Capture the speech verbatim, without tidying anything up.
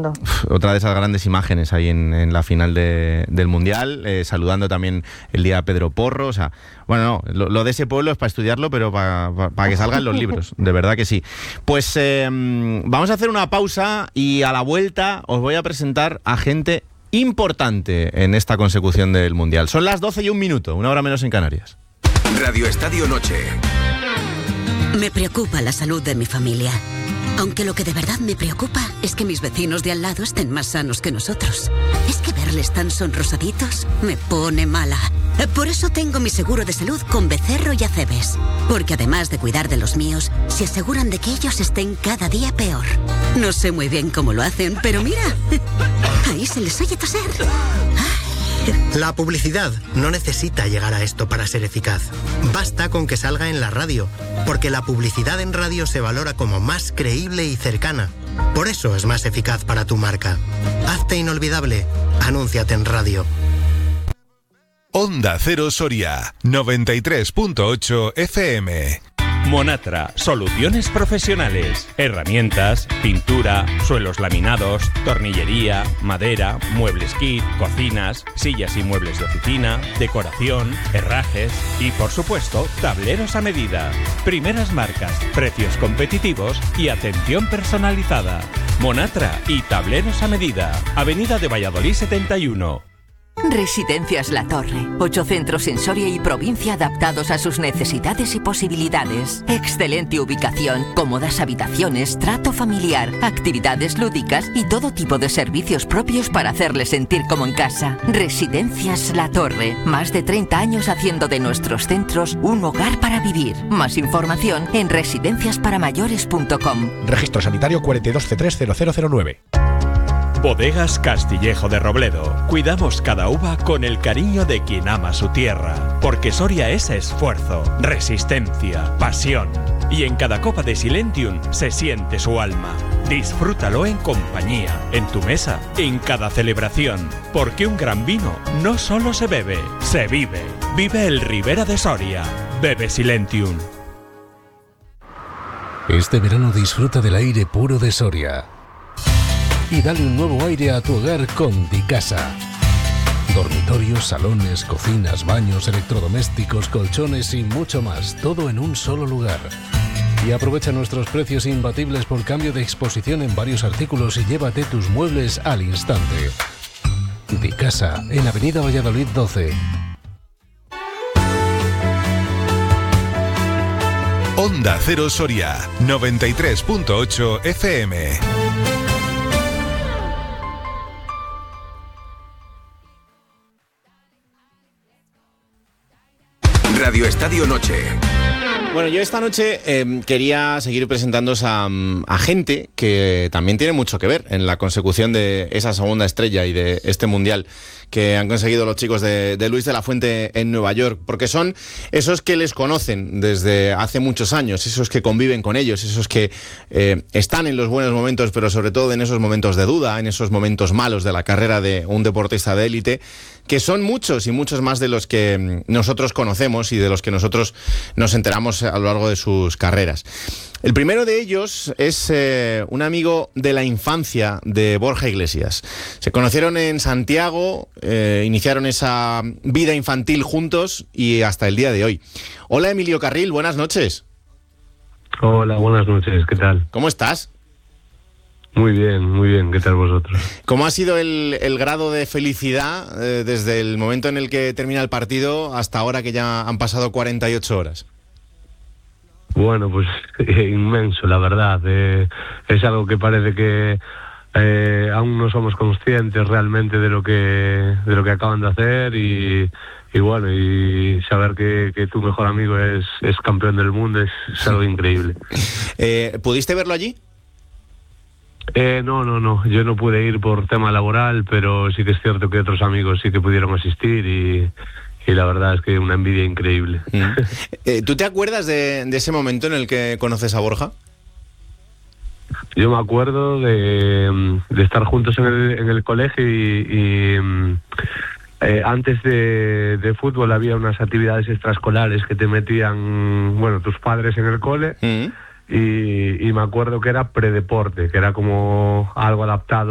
mundo. Otra de esas grandes imágenes ahí en, en la final de, del Mundial, eh, saludando también el día a Pedro Porro. O sea, bueno, no, lo, lo de ese pueblo es para estudiarlo, pero para, para, para que salgan los libros, de verdad que sí. Pues eh, vamos a hacer una pausa y a la vuelta os voy a presentar a gente importante en esta consecución del Mundial. Son las doce y un minuto, una hora menos en Canarias. Radio Estadio Noche. Me preocupa la salud de mi familia. Aunque lo que de verdad me preocupa es que mis vecinos de al lado estén más sanos que nosotros. Es que verles tan sonrosaditos me pone mala. Por eso tengo mi seguro de salud con Becerro y Acebes. Porque además de cuidar de los míos, se aseguran de que ellos estén cada día peor. No sé muy bien cómo lo hacen, pero mira, ahí se les oye toser. La publicidad no necesita llegar a esto para ser eficaz. Basta con que salga en la radio, porque la publicidad en radio se valora como más creíble y cercana. Por eso es más eficaz para tu marca. Hazte inolvidable. Anúnciate en radio. Onda Cero Soria, noventa y tres punto ocho F M. Monatra, soluciones profesionales, herramientas, pintura, suelos laminados, tornillería, madera, muebles kit, cocinas, sillas y muebles de oficina, decoración, herrajes y, por supuesto, tableros a medida. Primeras marcas, precios competitivos y atención personalizada. Monatra y tableros a medida. Avenida de Valladolid setenta y uno. Residencias La Torre. Ocho centros en Soria y provincia adaptados a sus necesidades y posibilidades. Excelente ubicación, cómodas habitaciones, trato familiar, actividades lúdicas y todo tipo de servicios propios para hacerles sentir como en casa. Residencias La Torre. Más de treinta años haciendo de nuestros centros un hogar para vivir. Más información en residencias para mayores punto com. Registro sanitario cuarenta y dos C tres cero cero cero nueve. Bodegas Castillejo de Robledo. Cuidamos cada uva con el cariño de quien ama su tierra. Porque Soria es esfuerzo, resistencia, pasión. Y en cada copa de Silentium se siente su alma. Disfrútalo en compañía, en tu mesa, en cada celebración. Porque un gran vino no solo se bebe, se vive. Vive el Ribera de Soria. Bebe Silentium. Este verano disfruta del aire puro de Soria. Y dale un nuevo aire a tu hogar con Dicasa. Dormitorios, salones, cocinas, baños, electrodomésticos, colchones y mucho más. Todo en un solo lugar. Y aprovecha nuestros precios imbatibles por cambio de exposición en varios artículos y llévate tus muebles al instante. Dicasa, en Avenida Valladolid doce. Onda Cero Soria, noventa y tres punto ocho F M. Radio Estadio Noche. Bueno, yo esta noche eh, quería seguir presentándoos a, a gente que también tiene mucho que ver en la consecución de esa segunda estrella y de este Mundial que han conseguido los chicos de, de Luis de la Fuente en Nueva York, porque son esos que les conocen desde hace muchos años, esos que conviven con ellos, esos que eh, están en los buenos momentos, pero sobre todo en esos momentos de duda, en esos momentos malos de la carrera de un deportista de élite, que son muchos y muchos más de los que nosotros conocemos y de los que nosotros nos enteramos a lo largo de sus carreras. El primero de ellos es eh, un amigo de la infancia de Borja Iglesias. Se conocieron en Santiago, eh, iniciaron esa vida infantil juntos y hasta el día de hoy. Hola Emilio Carril, buenas noches. Hola, buenas noches, ¿qué tal? ¿Cómo estás? Muy bien, muy bien, ¿qué tal vosotros? ¿Cómo ha sido el, el grado de felicidad eh, desde el momento en el que termina el partido hasta ahora que ya han pasado cuarenta y ocho horas? Bueno, pues eh, inmenso, la verdad. Eh, es algo que parece que eh, aún no somos conscientes realmente de lo que de lo que acaban de hacer y, y bueno, y saber que, que tu mejor amigo es, es campeón del mundo es, es algo increíble. Eh, ¿Pudiste verlo allí? Eh, no, no, no. Yo no pude ir por tema laboral, pero sí que es cierto que otros amigos sí que pudieron asistir y... Y la verdad es que una envidia increíble. Mm. Eh, ¿Tú te acuerdas de, de ese momento en el que conoces a Borja? Yo me acuerdo de, de estar juntos en el, en el colegio y, y eh, antes de, de fútbol había unas actividades extraescolares que te metían, bueno, tus padres en el cole. Mm. Y, y me acuerdo que era predeporte, que era como algo adaptado